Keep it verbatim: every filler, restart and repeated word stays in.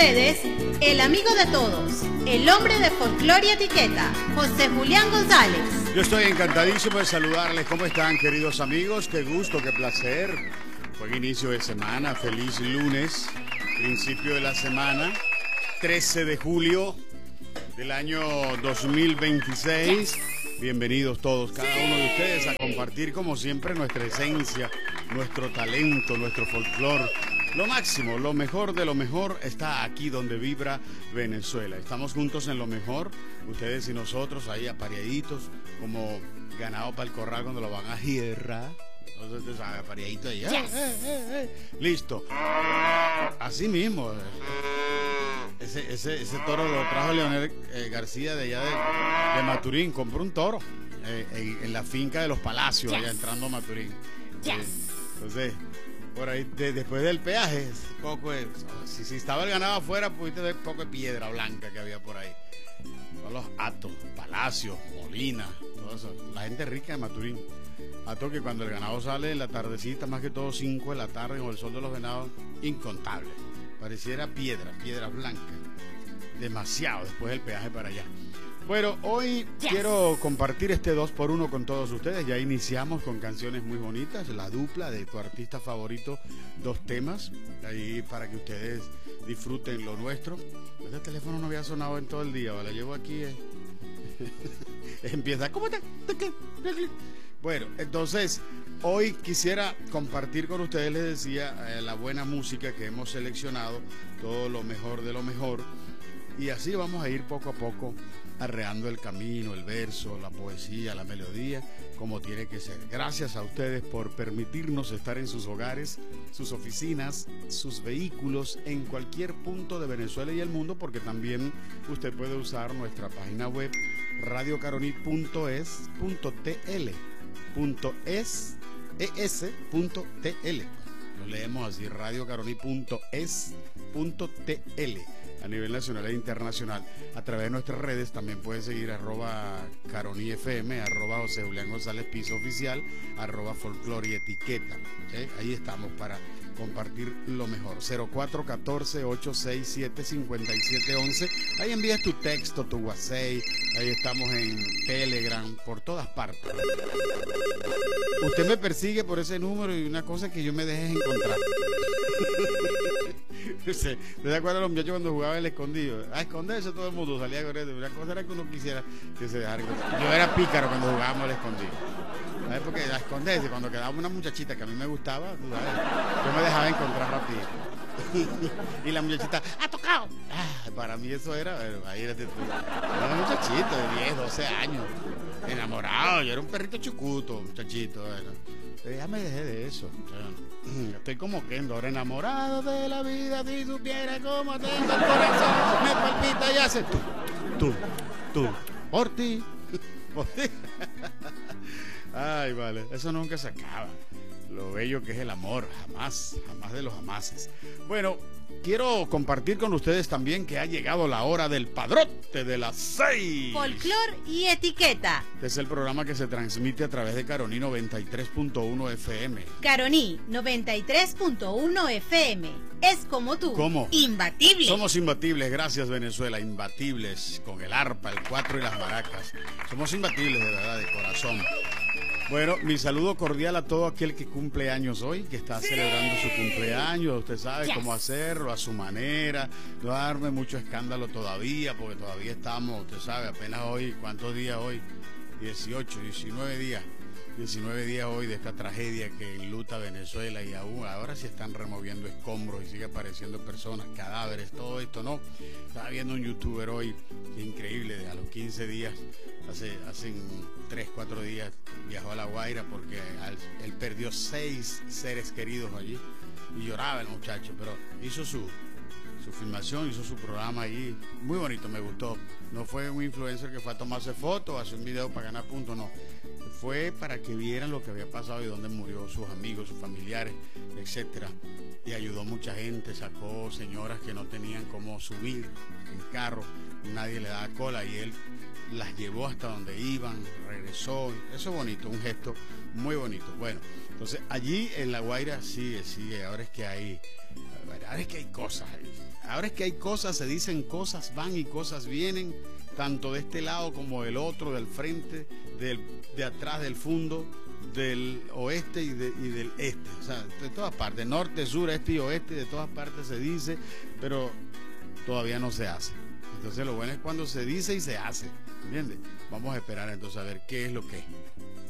ustedes, el amigo de todos, el hombre de folclore y etiqueta, José Julián González. Yo estoy encantadísimo de saludarles. ¿Cómo están, queridos amigos? Qué gusto, qué placer. Buen inicio de semana, feliz lunes, principio de la semana, trece de julio del año dos mil veintiséis. Bienvenidos todos, cada uno de ustedes, a compartir como siempre nuestra esencia, nuestro talento, nuestro folclore. Lo máximo, lo mejor de lo mejor está aquí donde vibra Venezuela. Estamos juntos en lo mejor, ustedes y nosotros ahí apareaditos, como ganado para el corral cuando lo van a hierrar. Entonces, apareadito ahí. Yes. Eh, eh, eh, eh. Listo. Así mismo. Ese, ese, ese toro lo trajo Leonel eh, García de allá de, de Maturín. Compró un toro eh, en, en la finca de los Palacios, yes, allá entrando a Maturín. Yes. Eh, entonces, por ahí, de, después del peaje, poco de, si, si estaba el ganado afuera, pudiste ver poco de piedra blanca que había por ahí. Todos los Atos, Palacios, Molina, todo eso. La gente rica de Maturín. Ato que cuando el ganado sale en la tardecita, más que todo cinco de la tarde, con el sol de los venados, incontable. Pareciera piedra, piedra blanca. Demasiado después del peaje para allá. Bueno, hoy yes, quiero compartir este dos por uno con todos ustedes. Ya iniciamos con canciones muy bonitas, la dupla de tu artista favorito, dos temas, ahí para que ustedes disfruten lo nuestro. Este teléfono no había sonado en todo el día, ¿vale? Llevo aquí, eh. Empieza, ¿cómo te? Bueno, entonces, hoy quisiera compartir con ustedes, les decía, eh, la buena música que hemos seleccionado, todo lo mejor de lo mejor, y así vamos a ir poco a poco arreando el camino, el verso, la poesía, la melodía, como tiene que ser. Gracias a ustedes por permitirnos estar en sus hogares, sus oficinas, sus vehículos, en cualquier punto de Venezuela y el mundo, porque también usted puede usar nuestra página web radio caroní punto es punto t l. Punto es, es punto tl. Lo leemos así, radio caroní punto es punto tl, a nivel nacional e internacional. A través de nuestras redes también pueden seguir arroba caroní fm, arroba José Julián González Piso Oficial, arroba folclore y etiqueta. ¿Okay? Ahí estamos para compartir lo mejor. Cero cuatro uno cuatro, ocho seis siete, cinco siete uno uno. Ahí envías tu texto, tu WhatsApp. Ahí estamos en Telegram, por todas partes. Usted me persigue por ese número y una cosa es que yo me deje encontrar. ¿Te das cuenta de los muchachos cuando jugaban el escondido? A esconderse todo el mundo salía corriendo. Una cosa era que uno quisiera que se dejara encontrar. Yo era pícaro cuando jugábamos el escondido. ¿Sabes? Porque a esconderse, cuando quedaba una muchachita que a mí me gustaba, ¿sabes? Yo me dejaba encontrar rápido. Y la muchachita, ¡ha tocado! Ah, para mí eso era, ahí era, era un muchachito de diez, doce años, enamorado. Yo era un perrito chucuto, muchachito. Bueno. Pero ya me dejé de eso. Estoy como Kendo, ahora enamorado de la vida. Si supiera cómo tengo el corazón, me palpita y hace tú, tú, tú, por ti, por ti. Ay, vale, eso nunca se acaba. Lo bello que es el amor, jamás, jamás de los jamases. Bueno, quiero compartir con ustedes también que ha llegado la hora del padrote de las seis. Folclor y etiqueta. Este es el programa que se transmite a través de Caroní noventa y tres punto uno F M. Caroní noventa y tres punto uno F M. Es como tú. ¿Cómo? Imbatible. Somos imbatibles, gracias Venezuela. Imbatibles, con el arpa, el cuatro y las maracas. Somos imbatibles, de verdad, de corazón. Bueno, mi saludo cordial a todo aquel que cumple años hoy, que está sí. celebrando su cumpleaños. Usted sabe yes. cómo hacerlo, a su manera. No darme mucho escándalo todavía, porque todavía estamos, usted sabe, apenas hoy, ¿cuántos días hoy? dieciocho, diecinueve días. diecinueve días hoy de esta tragedia que enluta Venezuela, y aún ahora sí están removiendo escombros y sigue apareciendo personas, cadáveres, todo esto, ¿no? Estaba viendo un youtuber hoy, que increíble, a los quince días, hace, hace tres, cuatro días, viajó a La Guaira porque él perdió seis seres queridos allí y lloraba el muchacho, pero hizo su, su filmación, hizo su programa ahí, muy bonito, me gustó. No fue un influencer que fue a tomarse fotos, hacer un video para ganar puntos, no. Fue para que vieran lo que había pasado y dónde murió sus amigos, sus familiares, etcétera. Y ayudó mucha gente, sacó señoras que no tenían cómo subir en carro, nadie le daba cola y él las llevó hasta donde iban, regresó. Eso es bonito, un gesto muy bonito. Bueno, entonces allí en La Guaira sigue, sigue. Ahora es que hay ahora es que hay cosas ahí. Ahora es que hay cosas, se dicen cosas, van y cosas vienen, tanto de este lado como del otro, del frente, del, de atrás del fondo, del oeste y, de, y del este. O sea, de todas partes, norte, sur, este y oeste, de todas partes se dice, pero todavía no se hace. Entonces lo bueno es cuando se dice y se hace, ¿entiendes? Vamos a esperar entonces a ver qué es lo que es.